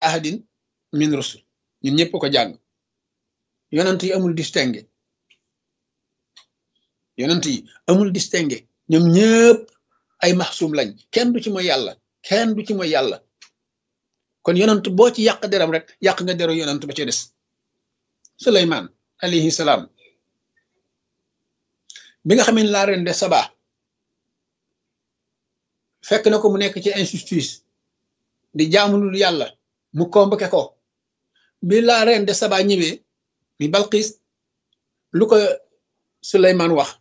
ahadin min rusul ñun ñëpp ko jàng yonent yi amul distingué yonent yi amul distingué ñoom ñëpp ay maxsuum lañ kenn du ci mooy yàlla kenn du ci mooy yàlla kon yonent boo ci yàq deram rek yàq nga deru yonent ba ca des Suleymaan alayhi salaam bi nga xamee ne laa reine de Saba fekk na ko mu nekk ci injustice di jaamulul yàlla mu convoqué ko bi laa reine de Saba ñëwee mi Balqis lu ko Suleymaan wax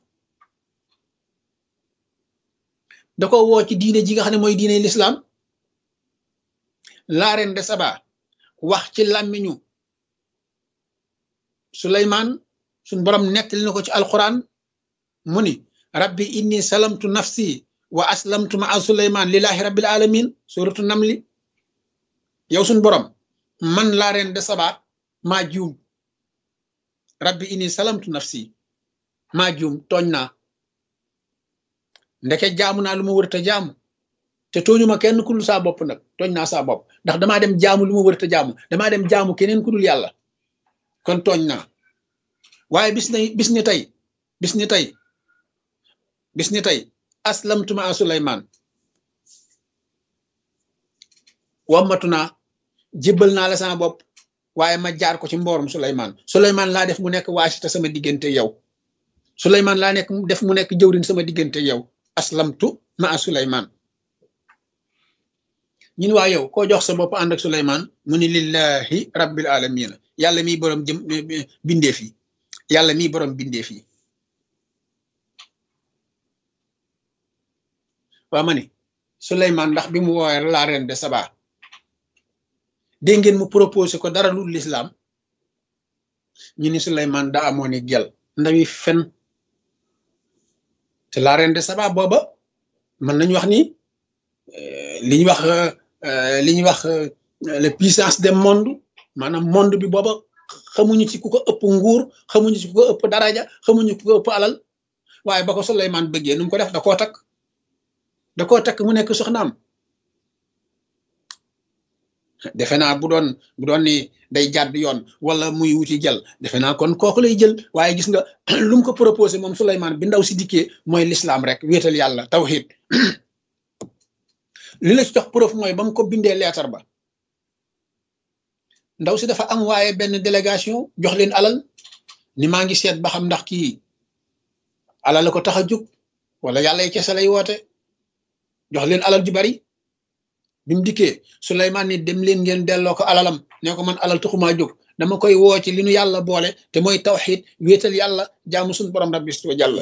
da ko woo ci diine ji nga xam ne mooy diine l'islam la reine de Saba wax ci làmmiñu Suleymaan suñ borom nettali na ko ci alquran mu ni rabbi inni salamtu nafsi wa aslamtu ma a Suleymaan lillahi rabbil alamin suratu namli yow suñ borom man la reine de Saba maa juum rabbi inni salamtu nafsi maa juum tooñ naa ndeke jaamu naa lu ma wërta jaamu te tooñuma kenn ku dul saa bopp nag tooñ naa saa bopp ndax damaa dem jaamu lu ma wërta jaamu damaa dem jaamu keneen ku dul yàlla kon tooñ naa waaye bis ni tey aslamtu ma Suleymaan wammatu naa jébbal naa la sama bopp waaye ma jaar ko ci mboorum Suleymaan laa def mu nekk waasita sama diggante yow Suleymaan laa def mu nekk jëwrin sama diggante yow aslamtu ma Suleymaan ñun waa yow koo jox sa bopp ànd ak Suleymaan mu ni lillahi rabbil alamin yàlla miy boroom bindeef yi yàlla miy boroom bindeef yi waa ma ni Suleymaan ndax bi mu woowee la reine de Saba dégg ngeen mu proposé ko dara lu l'islam ñu ni Suleymaan daa amoon i gel ndawi fen te la reine de Saba booba mën nañu wax ni li ñuy wax la puissance des mondes maanaam monde bi booba xamuñu ci ku ko ëpp nguur xamuñu ci ku ko ëpp daraja xamuñu ku ko ëpp alal waaye ba ko Suleymaan bëggee nu mu ko def da koo takk mu nekk soxnaam defe naa bu doon ni day jàdd yoon wala muy wuti jël defe naa kon kooku lay jël waaye gis nga lu mu ko proposé moom Suleymaan bi ndaw si dikkee mooy l'islam rek wéetal yàlla tawhid li la ci jox preuve mooy ba mu ko bindee leetar ba ndaw si dafa am waaye benn délégation jox leen alal ni maa ngi seet ba xam ndax kii alal la ko tax a jóg wala yàlla yi kese lay woote jox leen alal ju bari bi mu dikkee Suleymaan ni dem leen ngeen delloo ko alalam ne ko man alal taxumaa jóg dama koy woo ci li nu yàlla boole te mooy tawxiid wéetal yàlla jaamu suñu borom rabbi wa jàlla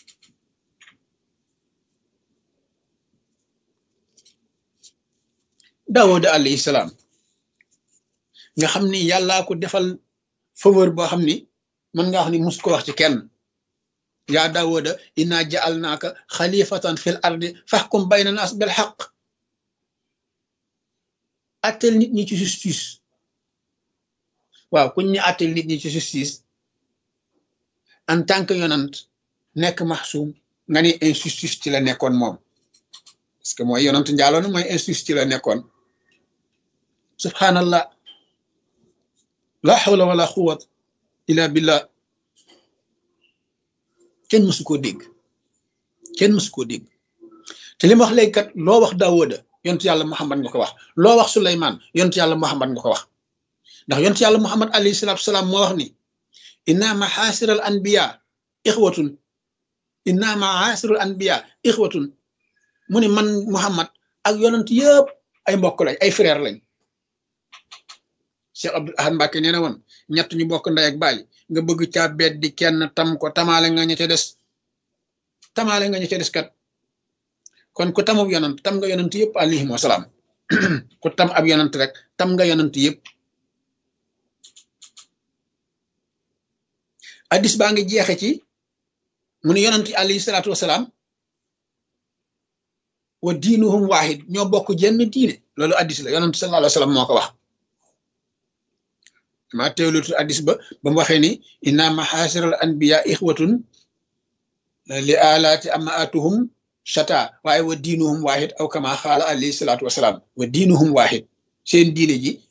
Daawuda alayhi salaam nga xam ni yàllaa ko defal faveur boo xam ni mën nga wax ni mus ko wax ci kenn yaa Daawuda inna ja'alnaaka xalifatan fil ardi fahkum bayna naas bil haqq attel nit ñi ci justice waaw kuñ ñu attel nit ñi ci justice en tant que yonant nekk maxsuum nga ni injustice ci la nekkoon moom parce que mooy yonant njaaloon mooy injustice ci la nekkoon subhanallah la hawla wala quwwata illa billah kenn mësu koo dégg te li ma wax léegi kat loo wax Daawuda yontu yàlla Muhammad nga ko wax loo wax Suleymaan yontu yàlla Muhammad nga ko wax ndax yontu yàlla Muhammad alayhi salaatu wasalaam moo wax ni inna ma'ashiral anbiya ixwatun mu ni man Muhammad ak yonent yëpp ay mbokk lañ ay frère lañ Cheikh Abdoul Ahad Mbacké nee na woon ñett ñu bokk ndey ak baay nga bëgg caa beet di kenn tam ko tamaale nga ña ca des kat kon ku tamub yonant tam nga yonant yëpp alayhim wasalaam ku tam ab yonant rek tam nga yonant yëpp addis baa ngi jeexe ci mu ne yonant yi alayhi salaatu wasalaam wa diinuhum waahid ñoo bokk jenn diine loolu addis la yonant sallallahu alayhi wa sallam moo ko wax maa teewlutu addis ba mu waxee ni inna mahasiral anbiya ixwatun li alaati amaatuhum shata waaye wa diinuhum waahid aw kama xaala alayhi salaatu wasalaam wa diinuhum waahid seen diine ji